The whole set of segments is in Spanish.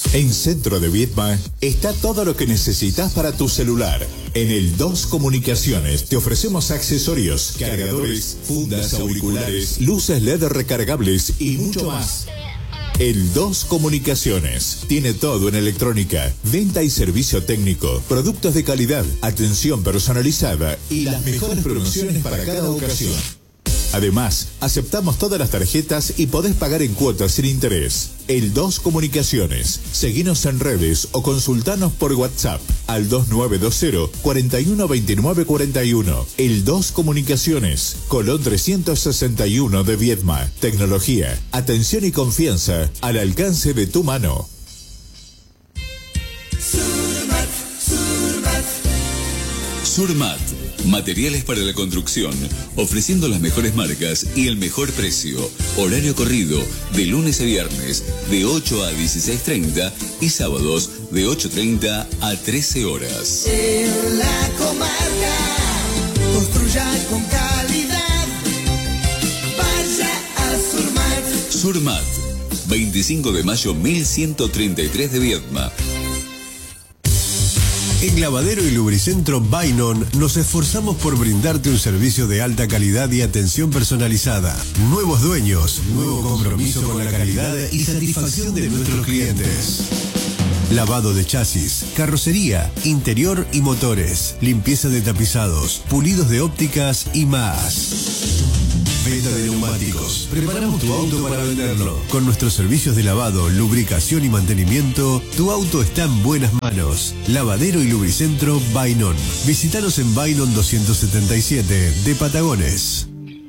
En Centro de Viedma está todo lo que necesitas para tu celular. En el 2 Comunicaciones te ofrecemos accesorios, cargadores, fundas, auriculares, luces LED recargables y mucho más. El 2 Comunicaciones tiene todo en electrónica, venta y servicio técnico, productos de calidad, atención personalizada y las mejores promociones para cada ocasión. Además, aceptamos todas las tarjetas y podés pagar en cuotas sin interés. El 2 Comunicaciones. Seguinos en redes o consultanos por WhatsApp al 2920 41 29 41. El 2 Comunicaciones. Colón 361 de Viedma. Tecnología, atención y confianza al alcance de tu mano. Surmat, materiales para la construcción, ofreciendo las mejores marcas y el mejor precio. Horario corrido, de lunes a viernes, de 8 a 16:30 y sábados de 8:30 a 13 horas. En la comarca, construya con calidad. Vaya a Surmat. Surmat, 25 de mayo 1133 de Viedma. En Lavadero y Lubricentro Bainon nos esforzamos por brindarte un servicio de alta calidad y atención personalizada. Nuevos dueños, nuevo compromiso con la calidad y satisfacción de nuestros clientes. Lavado de chasis, carrocería, interior y motores, limpieza de tapizados, pulidos de ópticas y más. Venta de neumáticos. Preparamos tu auto para venderlo. Con nuestros servicios de lavado, lubricación y mantenimiento, tu auto está en buenas manos. Lavadero y Lubricentro Bainon. Visítanos en Bainon 277 de Patagones.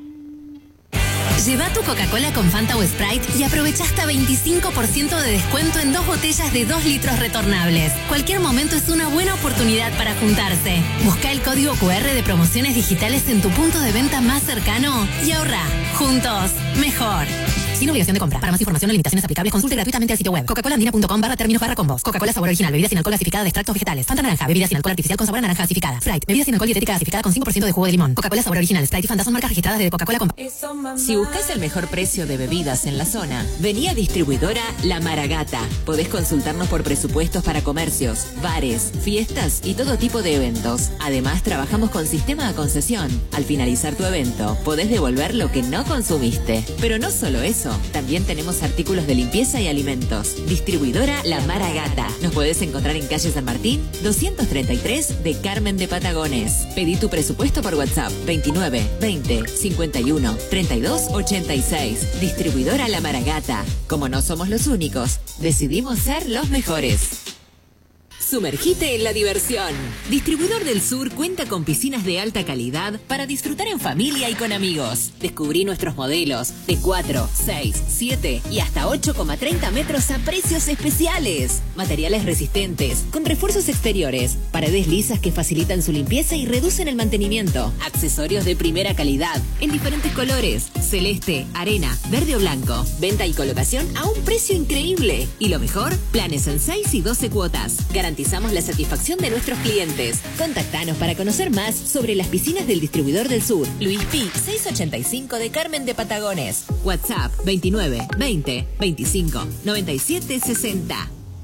Lleva tu Coca-Cola con Fanta o Sprite y aprovecha hasta 25% de descuento en 2 botellas de 2 litros retornables. Cualquier momento es una buena oportunidad para juntarse. Busca el código QR de promociones digitales en tu punto de venta más cercano y ahorra. Juntos, mejor. Sin obligación de compra. Para más información o limitaciones aplicables, consulte gratuitamente el sitio web coca-colaandina.com/términos/combos. Coca-Cola sabor original, bebida sin alcohol gasificada de extractos vegetales. Fanta naranja, bebida sin alcohol artificial con sabor a naranja gasificada. Sprite, bebida sin alcohol dietética gasificada con 5% de jugo de limón. Coca-Cola sabor original, Sprite y Fanta son marcas registradas de Coca-Cola con... Si buscas el mejor precio de bebidas en la zona, vení a distribuidora La Maragata. Podés consultarnos por presupuestos para comercios, bares, fiestas y todo tipo de eventos. Además, trabajamos con sistema de concesión. Al finalizar tu evento, podés devolver lo que no consumiste. Pero no solo eso, también tenemos artículos de limpieza y alimentos. Distribuidora La Maragata. Nos podés encontrar en calle San Martín, 233 de Carmen de Patagones. Pedí tu presupuesto por WhatsApp 29 20 51 32 86. Distribuidora La Maragata. Como no somos los únicos, decidimos ser los mejores. Sumergite en la diversión. Distribuidor del Sur cuenta con piscinas de alta calidad para disfrutar en familia y con amigos. Descubrí nuestros modelos de 4, 6, 7 y hasta 8,30 metros a precios especiales. Materiales resistentes, con refuerzos exteriores, paredes lisas que facilitan su limpieza y reducen el mantenimiento. Accesorios de primera calidad, en diferentes colores, celeste, arena, verde o blanco. Venta y colocación a un precio increíble. Y lo mejor, planes en 6 y 12 cuotas. Garantizamos la satisfacción de nuestros clientes. Contactanos para conocer más sobre las piscinas del Distribuidor del Sur. Luis Pi, 685 de Carmen de Patagones. WhatsApp 29 20 25 97 60.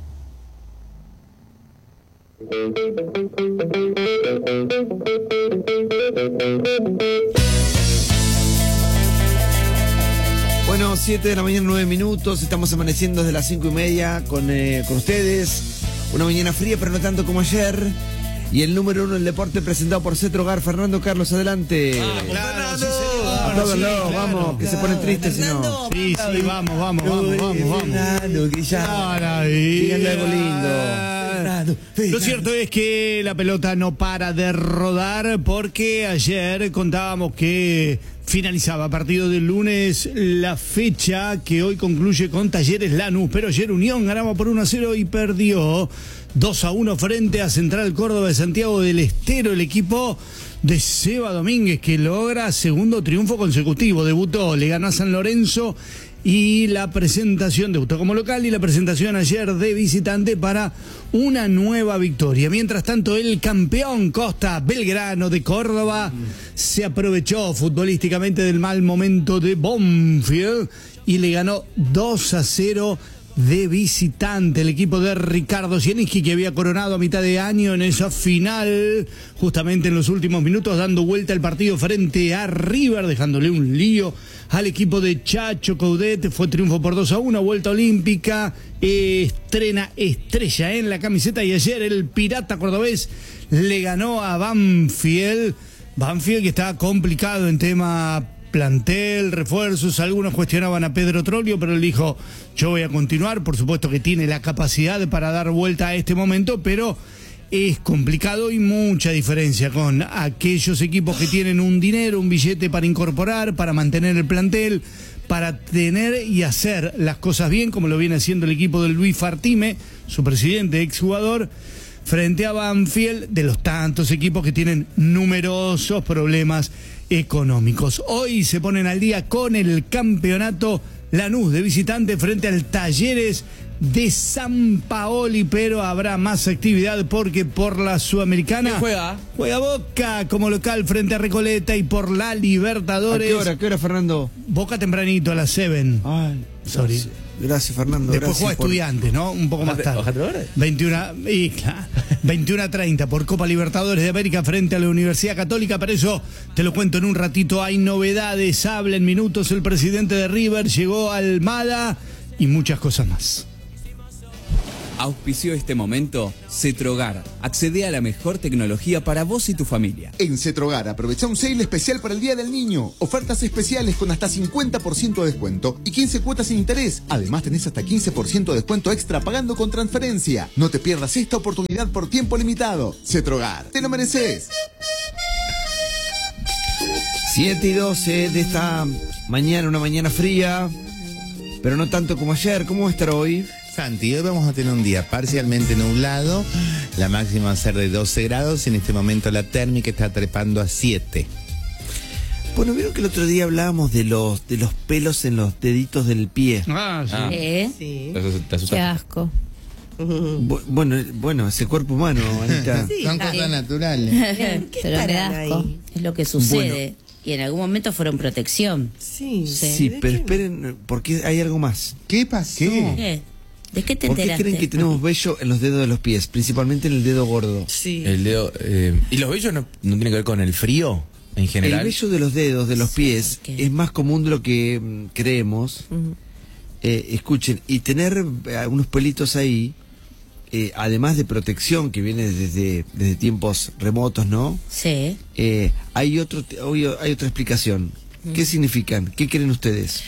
Bueno, 7 de la mañana, 9 minutos. Estamos amaneciendo desde las 5:30 con ustedes. Una mañana fría, pero no tanto como ayer. Y el número 1 del deporte presentado por Cetro Hogar. Fernando Carlos, adelante. Claro, sí, Apláudanlo, sí, claro, vamos, que se ponen tristes si no. Sí, vamos. Fernando, que ya. Díganle algo lindo. Lo cierto es que la pelota no para de rodar porque ayer contábamos que finalizaba a partir del lunes la fecha que hoy concluye con Talleres Lanús, pero ayer Unión ganaba por 1-0 y perdió 2-1 frente a Central Córdoba de Santiago del Estero, el equipo de Seba Domínguez, que logra segundo triunfo consecutivo. Debutó, le ganó a San Lorenzo y la presentación, debutó como local y la presentación ayer de visitante para una nueva victoria. Mientras tanto, el campeón Costa Belgrano de Córdoba se aprovechó futbolísticamente del mal momento de Banfield y le ganó 2-0 de visitante. El equipo de Ricardo Zielinski, que había coronado a mitad de año en esa final, justamente en los últimos minutos, dando vuelta el partido frente a River, dejándole un lío al equipo de Chacho Coudet. Fue triunfo por 2-1, vuelta olímpica, estrena estrella en la camiseta, y ayer el Pirata Cordobés le ganó a Banfield. Banfield, que está complicado en tema plantel, refuerzos. Algunos cuestionaban a Pedro Troglio, pero él dijo: yo voy a continuar. Por supuesto que tiene la capacidad para dar vuelta a este momento, pero es complicado y mucha diferencia con aquellos equipos que tienen un dinero, un billete para incorporar, para mantener el plantel, para tener y hacer las cosas bien, como lo viene haciendo el equipo de Luis Fartime, su presidente, exjugador, frente a Banfield, de los tantos equipos que tienen numerosos problemas económicos. Hoy se ponen al día con el campeonato Lanús de visitante frente al Talleres de San Paoli, pero habrá más actividad porque por la Sudamericana juega Boca como local frente a Recoleta, y por la Libertadores. ¿A qué hora, Fernando? Boca tempranito, a las 7. Ay, sorry. Gracias, Fernando. Después juega Estudiantes, ¿no? Un poco más tarde. 21:30 por Copa Libertadores de América frente a la Universidad Católica. Pero eso te lo cuento en un ratito. Hay novedades, habla en minutos el presidente de River, llegó Almada y muchas cosas más. Auspició este momento Cetrogar. Accede a la mejor tecnología para vos y tu familia. En Cetrogar aprovecha un sale especial para el Día del Niño. Ofertas especiales con hasta 50% de descuento y 15 cuotas sin interés. Además tenés hasta 15% de descuento extra pagando con transferencia. No te pierdas esta oportunidad por tiempo limitado. Cetrogar, te lo mereces. 7:12 de esta mañana, una mañana fría, pero no tanto como ayer. ¿Cómo va a estar hoy? Santi, hoy vamos a tener un día parcialmente nublado, la máxima va a ser de 12 grados y en este momento la térmica está trepando a 7. Bueno, vieron que el otro día hablábamos de los pelos en los deditos del pie. Sí. Qué asco. Bueno, ese cuerpo humano, Anita. Sí, son cosas naturales. Pero me da asco. Es lo que sucede. Y en algún momento fueron protección. Sí, pero esperen, porque hay algo más. ¿Qué pasó? ¿De qué te enteraste? ¿Por qué creen que tenemos vello en los dedos de los pies? Principalmente en el dedo gordo. Sí. El dedo, ¿y los vellos no tienen que ver con el frío en general? El vello de los dedos de los pies es más común de lo que creemos. Escuchen, y tener unos pelitos ahí, además de protección que viene desde tiempos remotos, ¿no? Sí. Hay otra explicación. ¿Qué significan? ¿Qué creen ustedes?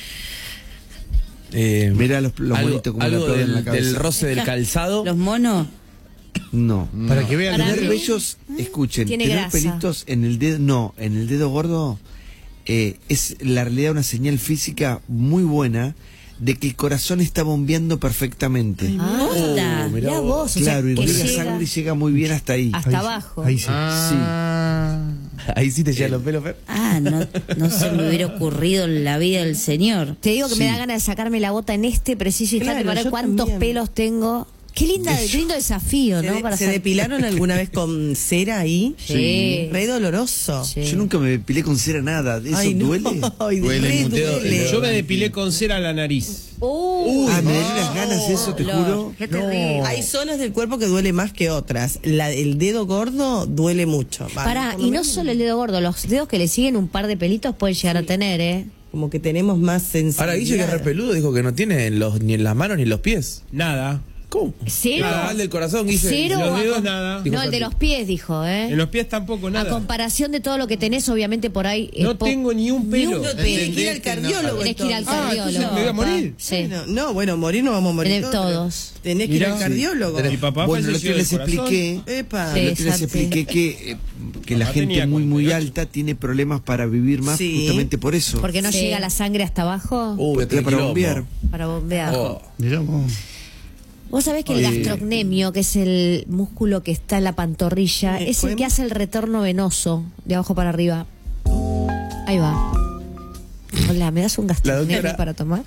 Mirá los monitos como algo en la cabeza. del roce del calzado. ¿Los monos? No. Para que vean. Tener vellos, escuchen, tiene tener grasa. pelitos en el dedo, no, en el dedo gordo, es la realidad una señal física muy buena de que el corazón está bombeando perfectamente. Mirá vos, claro, o sea, y que la llega sangre llega muy bien hasta ahí. hasta abajo. Ahí sí. Ahí sí te llegan los pelos, Fer. No se me hubiera ocurrido en la vida del señor. Te digo que me da ganas de sacarme la bota en este preciso instante para ver cuántos pelos tengo. Qué lindo desafío, ¿no? ¿Se depilaron alguna vez con cera ahí? Sí. Re doloroso. Sí. Yo nunca me depilé con cera nada. ¿Eso duele? Duele. Yo me depilé con cera la nariz. Me daría unas ganas eso, te juro. Qué terrible. Hay zonas del cuerpo que duele más que otras. El dedo gordo duele mucho. Pará, y no solo el dedo gordo, los dedos que le siguen un par de pelitos pueden llegar a tener, ¿eh? Como que tenemos más sensibilidad. Ahora Guille, que es re peludo, dijo que no tiene ni en las manos ni en los pies. Nada. ¿Cómo? ¿Cero? Nada, el del corazón, Guille. ¿Cero? Los dedos nada. No, el de los pies, dijo, ¿eh? En los pies tampoco nada. A comparación de todo lo que tenés, obviamente por ahí... No tengo ni un pelo. Tienes que ir al cardiólogo. Tenés que ir al cardiólogo. Entonces me voy a morir. Sí. Bueno, morir no vamos a morir todos. Tenés que ir al cardiólogo. Mi papá Bueno, lo falleció que les del corazón. expliqué, que la gente muy muy alta tiene problemas para vivir más justamente por eso. Porque no llega la sangre hasta abajo. Para bombear. Para bombear. Miramos. Vos sabés que el gastrocnemio, que es el músculo que está en la pantorrilla, es el que hace el retorno venoso de abajo para arriba. Ahí va. Hola, ¿me das un gastrocnemio para tomar?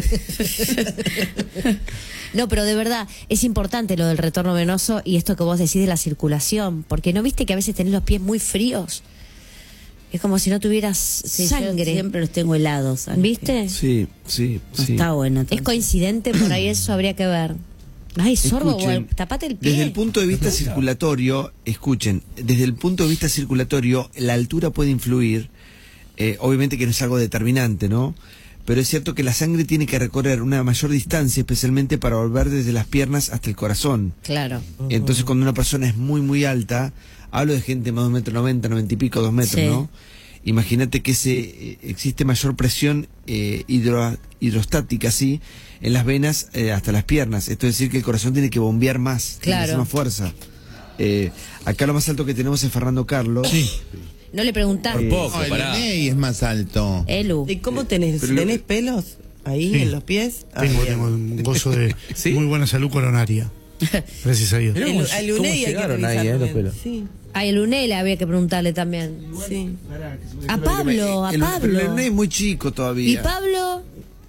No, pero de verdad, es importante lo del retorno venoso y esto que vos decís de la circulación, porque ¿no viste que a veces tenés los pies muy fríos? Es como si no tuvieras Sí, sangre. yo siempre los tengo helados. ¿Viste? Sí, sí, No sí. está bueno. Es entonces. coincidente, por ahí eso habría que ver. Ay, sordo, Escuchen, tapate el pie. Desde el punto de vista circulatorio, escuchen, desde el punto de vista circulatorio, la altura puede influir, obviamente que no es algo determinante, ¿no? Pero es cierto que la sangre tiene que recorrer una mayor distancia, especialmente para volver desde las piernas hasta el corazón. Claro. Entonces, cuando una persona es muy, muy alta, hablo de gente más de 1,90 m, 90 y pico, 2 metros, Sí. ¿no? Imagínate que existe mayor presión hidrostática, ¿sí? En las venas hasta las piernas. Esto es decir que el corazón tiene que bombear más, tiene que hacer más fuerza. Acá lo más alto que tenemos es Fernando Carlos. Sí. No le preguntaste. No, el Ney es más alto. Elu. ¿Y cómo tenés? Pero ¿Tenés pelos ahí Sí. en los pies? Ah, Tengo bien. un gozo de muy buena salud coronaria. Gracias a Dios. El- al ¿Cómo Unei hay que llegaron ahí, revisar los también. pelos? Sí, A el Unela había que preguntarle también. sí. A Pablo, a Pero Pablo. el Ney es muy chico ¿Y todavía. Pablo?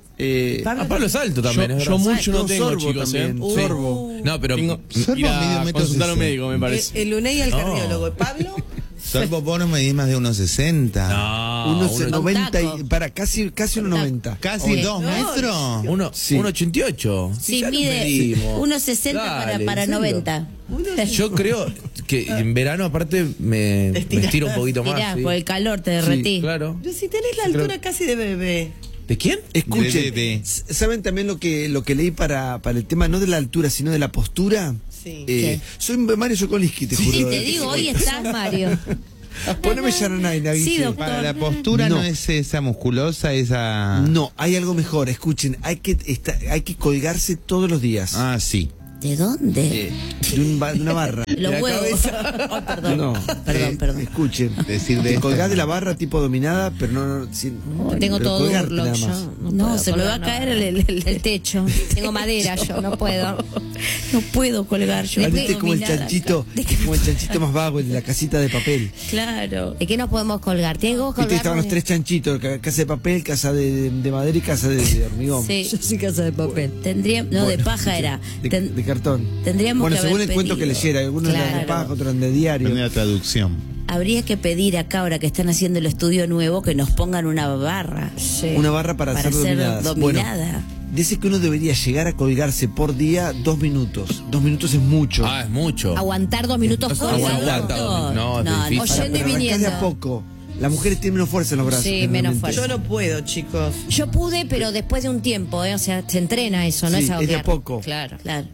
Pablo es alto también, es Yo verdad. mucho no tengo, Sorbo chicos, también, Sí. Sorbo. No, pero Sorbo ir a mide 1,60 consultar a un m. médico, me parece. El Unei al No. cardiólogo. ¿Pablo? Sorbo, vos no medís más de 1,60. No, Unos uno- 90 taco. y para casi 1,90. Casi Sí. 2 metros. uno- Sí. 1,88. Sí, ya nos mide medimos. 1,60 Dale, para ¿en serio? 90. Yo creo que en verano aparte me estiro un poquito más. Mirá, sí. por el calor te derretí. Claro. Pero si tenés la altura casi de bebé. ¿De quién? Escuchen, Bebé. ¿saben también lo que leí para el tema no de la altura, sino de la postura? Sí. Soy Mario Sokolinsky, te juro. Sí, te digo, hoy estás Mario. Poneme Sharanay, Navi. Sí, doctor. Para la postura no. No. es esa musculosa, esa... No, hay algo mejor. Escuchen, hay que colgarse todos los días. Ah, sí. ¿De dónde? De una barra. Los De la huevos. cabeza. Oh, perdón. No, Perdón. Escuchen, Decir de te esta. colgás de la barra tipo dominada, pero no sin, Tengo pero todo colgarte Durlock nada yo. más. No, puedo se me va a colgar, caer el techo. Tengo madera yo, no puedo. No puedo colgar yo. Viste estoy como el dominada chanchito, acá. como el chanchito más vago, el de la casita de papel. Claro. ¿De qué nos podemos colgar? Tengo que Viste que estaban los colgarnos. 3 chanchitos, casa de papel, casa de madera y casa de hormigón. Sí. Yo soy casa de papel. Tendría, no, de Bueno, paja era. De cartón. Tendríamos Bueno, que según haber el cuento que pedido. leyera, algunos eran de Claro. paja, otros eran de diario. Depende de la traducción. Habría que pedir acá, ahora que están haciendo el estudio nuevo, que nos pongan una barra. Una barra para ser dominadas. dominada. Bueno, dice que uno debería llegar a colgarse por día 2 minutos. 2 minutos es mucho. Ah, es mucho. Aguantar 2 minutos No, colgado. aguanta 2 minutos. No, es No, difícil. Oyendo y Pero arrancás viniendo. de a poco. Las mujeres tienen menos fuerza en los brazos. Sí, generalmente. menos fuerza. Yo no puedo, chicos. Yo pude, pero después de un tiempo, o sea, se entrena eso, no Sí, es algo es de que- a poco. Claro. Claro.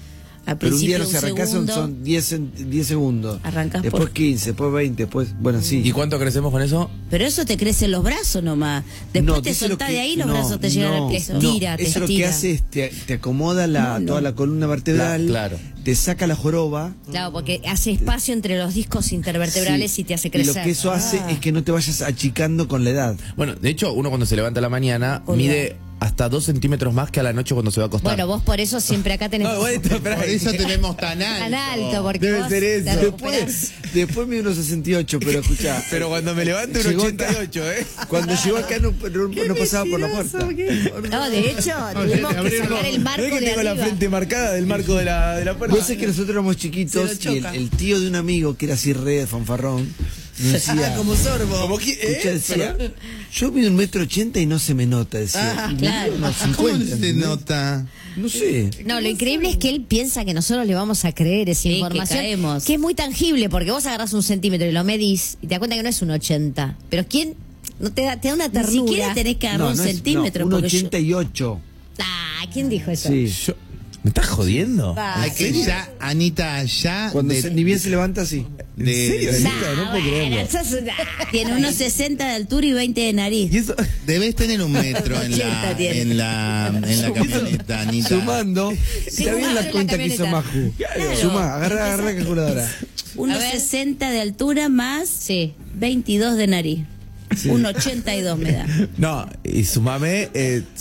Al Pero un día principio no se arrancás, son 10 segundos. Arrancás después por- 15, después 20, después. Bueno, sí. ¿Y cuánto crecemos con eso? Pero eso te crecen los brazos nomás. Después No, te dice lo soltás que- de ahí, los no, brazos te llegan no, al piso. no, Tira, te eso lo que estira. hace es te acomoda toda la columna vertebral, Claro. te saca la joroba. Claro, porque hace espacio entre los discos intervertebrales Sí, y te hace y crecer. lo que eso hace es que no te vayas achicando con la edad. Bueno, de hecho, uno cuando se levanta a la mañana mide hasta 2 centímetros más que a la noche cuando se va a acostar. Bueno, vos por eso siempre acá tenés No, bueno, espera, Por eso te vemos tan alto. tan alto, porque Debe vos ser te eso. recuperás. Después mide unos 68, pero escuchá. Pero cuando me levanto un Llegó 88, ¿eh? Cuando llegó acá no pasaba por la puerta. No, de hecho, tuvimos que sacar el marco ¿Ves que de tengo la arriba. frente marcada del marco de la puerta? Vos sabés que nosotros éramos chiquitos Se lo y choca. el tío de un amigo que era así re fanfarrón nos decía, Ah, como sorbo. ¿Cómo que- escuchá, decía, yo mido 1,80 m y no se me nota, decía. Ah, Y claro. unos ¿Cómo 50, se ¿entendés? nota? No sé. No, lo increíble es que él piensa que nosotros le vamos a creer esa Sí, que información. caemos. Que es muy tangible, porque vos agarrás 1 centímetro y lo medís y te das cuenta que no es un 80. Pero ¿quién? No te da una Ni ternura. siquiera tenés que agarrar un es- centímetro. un porque yo- 88. Ah, ¿quién dijo eso? Sí. ¿Me estás jodiendo? Ah, Hay que ya, Anita, ya. Cuando de- ni bien se levanta así. ¿En serio? de- Nah, No puedo creerlo. bueno, sos una- Tiene unos 60 de altura y 20 de nariz. ¿Y eso? Debes tener 1 metro en 80 la, tiene. en la camioneta, Anita. Sumando. Está bien la la cuenta que hizo camioneta. Maju. Claro. Suma, agarra la calculadora. Unos A ver. 60 de altura más Sí. 22 de nariz. Un 82 me da. No, y sumame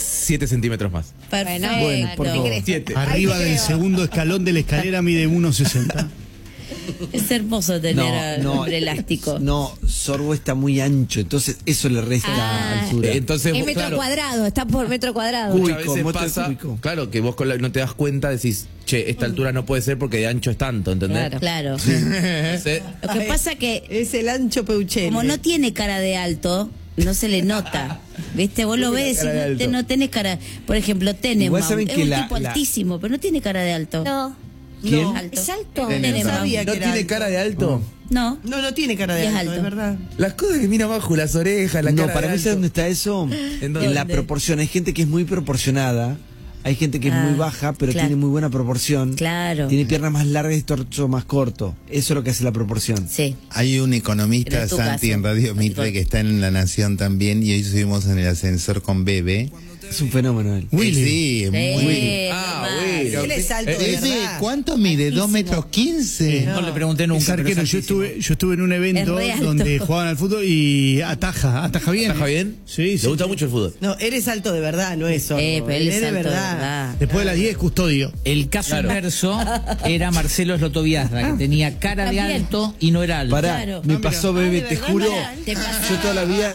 7 centímetros más. Perfecto. Bueno, por favor. 7. Arriba del segundo escalón de la escalera mide 1,60. Es hermoso tener al hombre elástico. No, Sorbo está muy ancho, entonces eso le resta altura. Entonces, Es metro cuadrado, está por metro cuadrado. Muchas veces pasa, claro, que vos no te das cuenta, decís, che, esta altura no puede ser porque de ancho es tanto, ¿entendés? Claro. Entonces, Lo que pasa que es el ancho Peuchele. como no tiene cara de alto, no se le nota. ¿Viste? Vos lo ves y no tenés cara. Por ejemplo, Tenenbaum Igual saben es que un la- tipo la- altísimo, pero no tiene cara de alto. No. ¿Quién? Alto. ¿Es alto? Tenenbaum. Sabía ¿no que era tiene alto. cara de alto? No. No tiene cara de Y es alto, alto. es verdad. Las cosas que mira abajo, las orejas, la No, cara para de mí, alto. ¿sabes dónde está eso? ¿En dónde? la proporción. Hay gente que es muy proporcionada. Hay gente que es muy baja, pero claro. tiene muy buena proporción. Claro. Tiene piernas más largas y torso más corto. Eso es lo que hace la proporción. Sí. Hay un economista, Pero en tu Santi, caso. en Radio Mitre, que está en La Nación también, y hoy subimos en el ascensor con Bebe. Es un fenómeno él. Sí, es muy... Willy. Él es alto de Ese, verdad. ¿cuánto mide? 2 metros 15. No le pregunté nunca. Es arquero. pero es Yo estuve en un evento Es re alto. donde jugaban al fútbol y ataja bien. ¿Ataja bien? Sí, sí. Le gusta mucho el fútbol. No, eres alto de verdad, no es solo. Pero él es de alto de verdad. verdad. Después de las 10, custodio. El caso Claro. inverso era Marcelo Slotoviazda, que tenía cara de También. alto y no era alto. Pará, Claro. me pasó, Bebe, de te verdad, juro. Te pasó. Yo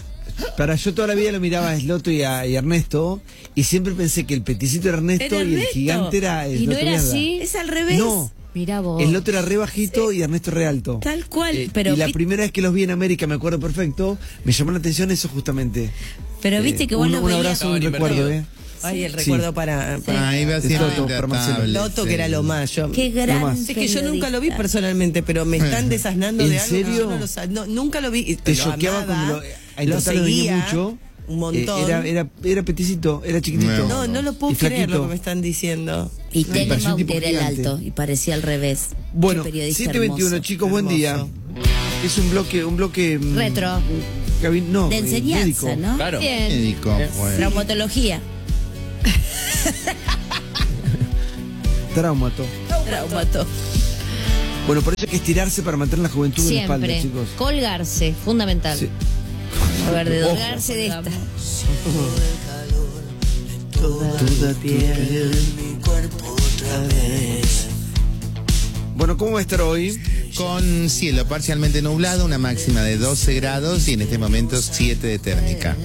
toda la vida lo miraba a Sloto y a Ernesto, y siempre pensé que el peticito era Ernesto Era y el Ernesto. gigante era ¿Y no Sloto era Viazda. así? Es al revés. No, Mirá vos. Sloto era re bajito y Ernesto re alto. Tal cual. Pero, y la primera vez que los vi en América, me acuerdo perfecto, me llamó la atención eso justamente. pero viste que vos un lo veías. abrazo, un recuerdo, Ay, el Sí. recuerdo para Ahí va siempre Sloto, para Marcelo. intratable, Loto, sí. que era lo más. Qué gran más. Es que yo nunca lo vi periodista. personalmente, pero me están desasnando ¿En de algo. serio? que yo no lo no, nunca lo vi. Te Lo choqueaba amaba, cuando a lo intentarlo venía seguía mucho. un montón. Era peticito, era chiquitito. No lo puedo Y creer flaquito. lo que me están diciendo. Y parecía un Tenenbaum tipo era el gigante. alto y parecía al revés. Bueno, Qué periodista 7:21, hermoso. chicos, buen día. Hermoso. Es un bloque Retro. no, De enseñanza, médico. ¿no? Claro. Bien. Médico, bueno. Traumatología. Traumato. Traumato. Bueno, por eso hay que estirarse para mantener la juventud en la espalda, Siempre. chicos. Colgarse, fundamental. Sí. A ver, de Ojo. dolgarse de esta. Toda tu piel. Bueno, ¿cómo va a estar hoy? Con cielo parcialmente nublado, una máxima de 12 grados y en este momento 7 de térmica.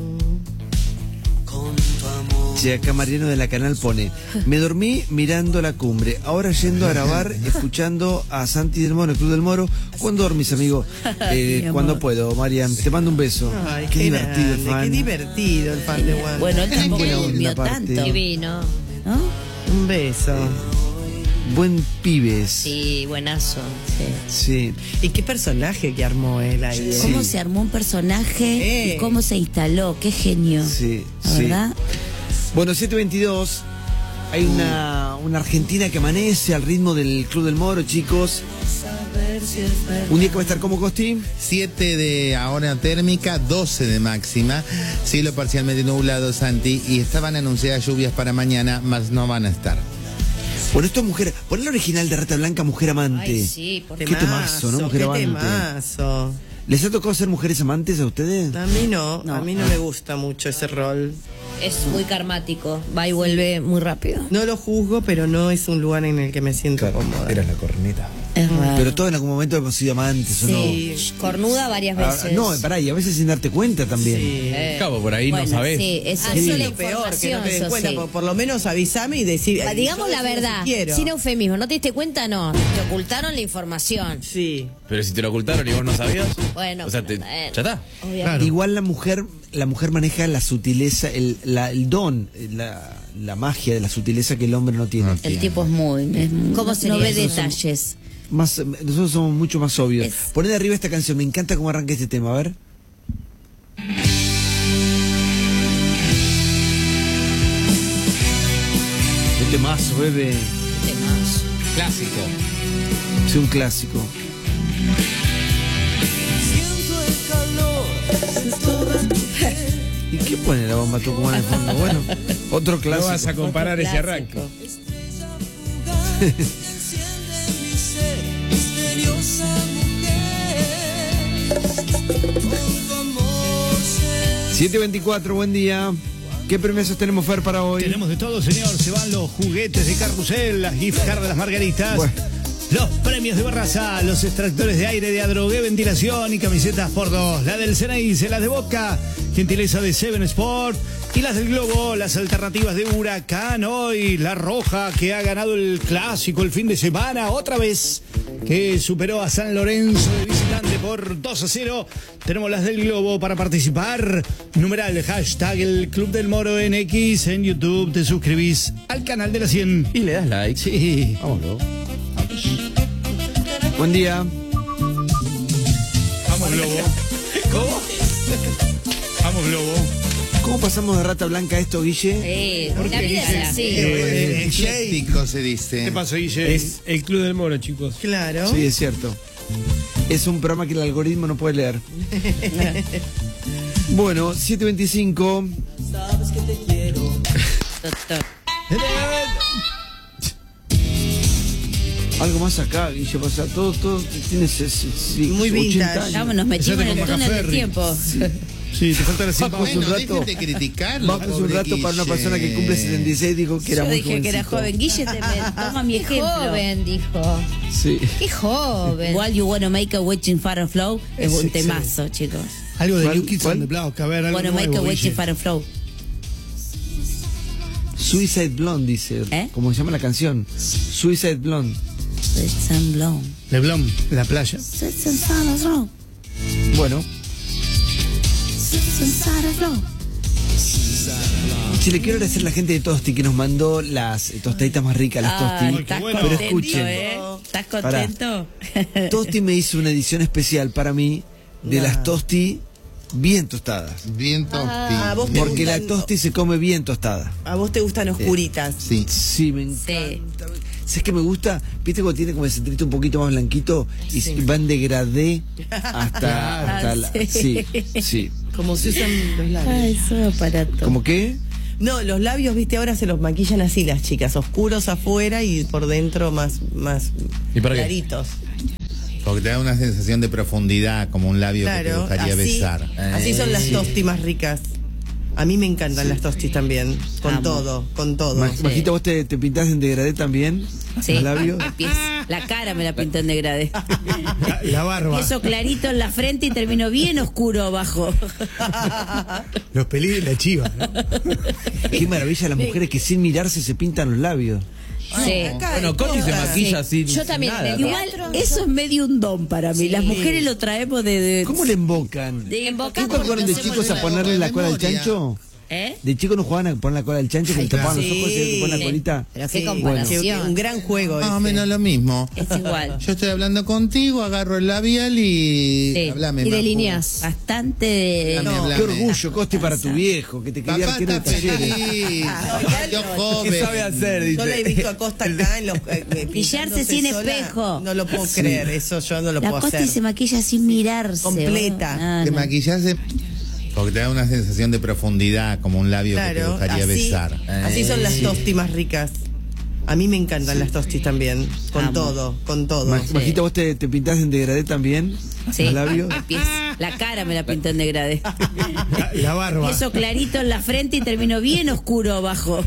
Che, acá Mariano de la Canal pone: me dormí mirando la cumbre, ahora yendo a grabar, escuchando a Santi del Moro, el Club del Moro. ¿Cuándo dormís, amigo? Cuando puedo, Marian. Te mando un beso. Ay, qué divertido el grande, fan. qué divertido el fan de Juan. Bueno, él tampoco Qué lo linda durmió parte. tanto. Divino. ¿No? Un beso. Buen pibes. Sí, buenazo. Sí. ¿Y qué personaje que armó él ahí? ¿Cómo se armó un personaje y cómo se instaló? Qué genio. Sí, ¿La sí. verdad? Bueno, 7:22. Hay una argentina que amanece al ritmo del Club del Moro, chicos. Un día que va a estar como Costi. 7 de ahora térmica, 12 de máxima, cielo parcialmente nublado, Santi, y estaban anunciadas lluvias para mañana, mas no van a estar. Bueno, esto es mujer. Pon el original de Rata Blanca, Mujer Amante. Ay, sí, por Qué temazo, ¿no? Mujer qué Amante. temazo. ¿Les ha tocado ser mujeres amantes a ustedes? A mí no, a mí no me gusta mucho ese rol. Es muy karmático. Va y vuelve muy rápido. No lo juzgo, pero no es un lugar en el que me siento cómoda. Eras la corneta. Es raro. Pero todos en algún momento hemos sido amantes, ¿o no? Sí. Cornuda varias Ah, veces. no, pará, y a veces sin darte cuenta también. Cabo, por ahí no sabés. Sí, eso Eso sí. es Lo peor, que no te des eso cuenta, sí. por lo menos avísame y decir. Digamos yo la decido verdad, si quiero. sin eufemismo. ¿No te diste cuenta? No. Te ocultaron la información. Sí. Pero si te lo ocultaron y vos no sabías. Bueno, O sea, bueno. ya está. Obviamente. Igual la mujer maneja la sutileza, el don, la magia de la sutileza que el hombre no tiene. El tipo es muy. ¿Cómo sería no ve eso? detalles. Nosotros somos mucho más obvios. Poné de arriba esta canción, me encanta cómo arranca este tema, a ver. Un temazo, bebé. Temazo. Clásico. Es un clásico. ¿Y qué pone la bomba tucumana de fondo? Bueno, otro clásico. No vas a comparar ese arranque. 7:24, buen día. ¿Qué premios tenemos, Fer, para hoy? Tenemos de todo, señor. Se van los juguetes de Carrusel, las gift cards de las margaritas. Bueno. Los premios de Barraza, los extractores de aire de Adrogué, ventilación y camisetas por 2. La del Ceneice, las de Boca, gentileza de Seven Sport. Y las del Globo, las alternativas de Huracán. Hoy la Roja, que ha ganado el clásico el fin de semana, otra vez, que superó a San Lorenzo de visitante por 2-0. Tenemos las del Globo para participar. Numeral, hashtag el Club del Moro en X. En YouTube te suscribís al canal de la 100. Y le das like. Sí. Vámonos. Buen día. Vamos, Globo. ¿Cómo? Vamos, Globo. ¿Cómo pasamos de rata blanca a esto, Guille? La vida es así. Ecléctico se dice. ¿Qué pasó, Guille? Es el Club del Moro, chicos. Claro. Sí, es cierto. Es un programa que el algoritmo no puede leer. Bueno, 7:25. Sabes que te quiero. Algo más acá, Guille, pasa, todo tiene muy 80 vintage. años. Vamos, nos metimos en el túnel del tiempo. Sí, te falta la Vamos un rato. Dejen de criticarlo. Vamos un pobre rato para una Guille. persona que cumple 76, dijo que era Yo muy dije que era jovencito. joven. Guille, toma mi Qué ejemplo. joven, dijo. Sí. Qué joven. Igual You Wanna Make a Witching for a Flow es un Sí, temazo, chicos. Algo de ¿Cuál? New Kids on the Block, a ver, algo Wanna Make a nuevo, Witching Guille. for a Flow. Suicide Blonde, dice. ¿Cómo se llama la canción? Suicide Blonde. Sweet and Blonde. De Blom, la playa. Sweet and Sour Flow. Bueno. Sweet and Sour Flow. Si le quiero agradecer a la gente de Tosti que nos mandó las tostaditas más ricas, las Tosti. ¿Estás Pero contento, escuchen. ¿Estás contento? Tosti me hizo una edición especial para mí de las Tosti bien tostadas. Bien Tosti. ¿a vos te Porque la gustan- Tosti se come bien tostada. A vos te gustan oscuritas. Sí. Sí, me encanta. ¿Sabes qué me gusta? ¿Viste cuando tiene como el centrito un poquito más blanquito y va en degradé hasta la... Sí, sí. Como se usan los labios. Ay, son aparatos. ¿Cómo qué? No, los labios, viste, ahora se los maquillan así las chicas, oscuros afuera y por dentro más ¿Y para qué? claritos. Porque te da una sensación de profundidad, como un labio que te Claro, gustaría así, besar. así son las tosti más ricas. A mí me encantan las tostis también, con Amo. todo, con todo. Majita, ¿vos te pintás en degradé también? Sí. ¿Los labios? La cara me la pintó en degradé. La barba. Eso clarito en la frente y terminó bien oscuro abajo. Los pelillos de la chiva, ¿no? Qué maravilla las mujeres que sin mirarse se pintan los labios. Sí. Bueno, Coti se maquilla sin Yo también. nada. en el Igual, teatro, eso es medio un don para mí. Sí. Las mujeres lo traemos de ¿Cómo le embocan? de ¿Nunca fueron de chicos a ponerle la cola al chancho? ¿Eh? ¿De chicos no jugaban a poner la cola al chancho que le tapaban los ojos y se ponen la colita? Pero qué Sí, comparación. un gran juego. Más o ese. menos lo mismo. Es igual. Yo estoy hablando contigo, agarro el labial y... Sí. Hablame, Y Majo. delineás. Bastante. Hablame. Qué orgullo, Costi, para tu viejo, que te quería Papá arquero de está talleres. feliz. Yo ¿Qué joven. sabe hacer? Yo la he Dice. visto a Costa acá en los Pillarse pintándose sin sola. espejo. No lo puedo creer, eso yo no lo La puedo Costi hacer. se maquilla sin mirarse. Completa. Ah, Te no. maquillaste porque te da una sensación de profundidad, como un labio que te Claro, gustaría así, besar. así son las tosti más ricas. A mí me encantan las tostis también, con Amo. todo, con todo. Majita, ¿vos te pintás en degradé también? Sí. ¿Los labios? La cara me la pintó en degradé. La barba. Eso clarito en la frente y terminó bien oscuro abajo.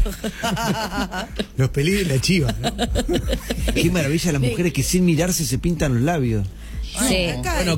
Los pelillos de la chiva, ¿no? Qué maravilla las mujeres que sin mirarse se pintan los labios. Sí. Acá Bueno,